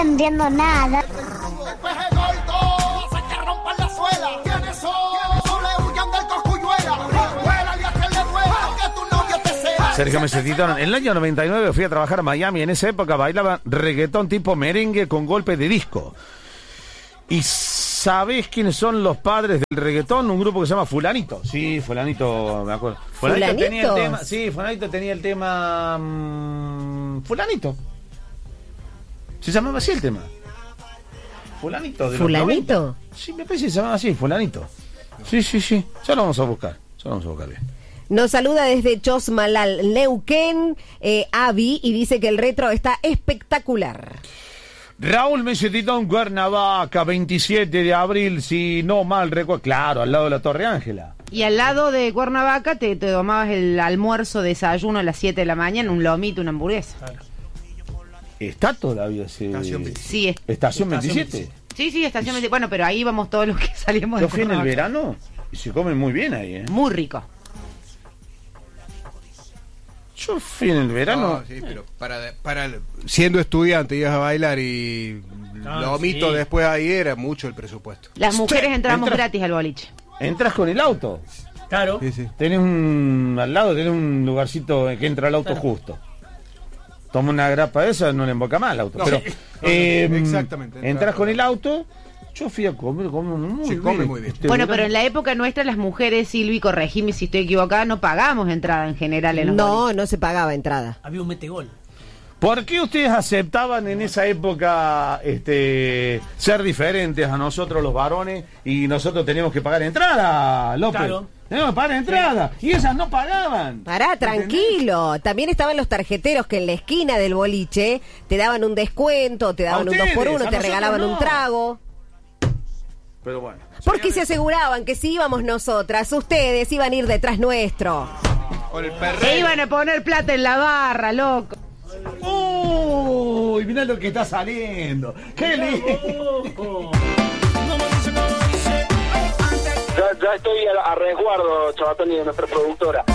entiendo nada. Sergio Mesecito, en el año 99 fui a trabajar a Miami. En esa época bailaban reggaetón tipo merengue con golpe de disco. ¿Y sabés quiénes son los padres del reggaetón? Un grupo que se llama Fulanito. Sí, Fulanito, me acuerdo. Fulanito tenía el tema. Sí, Fulanito tenía el tema. Fulanito. Se llamaba así el tema. Fulanito. De ¿Fulanito? Sí, me parece que se llamaba así, Fulanito. Sí. Ya lo vamos a buscar. Bien. Nos saluda desde Chosmalal, Neuquén, Avi, y dice que el retro está espectacular. Raúl Mesecito en Cuernavaca, 27 de abril, si no mal recuerdo. Claro, al lado de la Torre Ángela. Y al lado de Cuernavaca te tomabas el almuerzo, desayuno a las 7 de la mañana, un lomito, una hamburguesa. Claro. ¿Está todavía ese... Sí, ¿Estación 27? Sí, estación 27. Bueno, pero ahí íbamos todos los que salíamos de Yo fui en el Cuernavaca. verano y se come muy bien ahí, ¿eh? Muy rico. Yo fui en el verano. No, sí, pero para siendo estudiante ibas a bailar y lomito sí. después ahí era mucho el presupuesto. Las mujeres entramos gratis al boliche. Entras con el auto. Claro. Sí. Tenés al lado tenés un lugarcito que entra el auto justo. Toma una grapa de esa, no le emboca más el auto. No, pero exactamente. Entras con el auto. Yo fui a comer muy bien. Come muy bien. Bueno, pero en la época nuestra las mujeres, Silvi, corregime si estoy equivocada, no pagamos entrada en general en los boliches. No se pagaba entrada. Había un metegol. ¿Por qué ustedes aceptaban en esa época ser diferentes a nosotros los varones y nosotros teníamos que pagar entrada, López? Claro. Teníamos que pagar entrada y ellas no pagaban. Pará, tranquilo. También estaban los tarjeteros que en la esquina del boliche te daban un descuento, te daban un 2x1, te nosotros regalaban no. un trago. Pero bueno. Porque se aseguraban que si íbamos nosotras, ustedes iban a ir detrás nuestro. Con el Se perreo. iban a poner plata en la barra, loco. ¡Uy! Mirá lo que está saliendo. ¡Qué lindo! Ya estoy a resguardo, Chabatoni, de nuestra productora.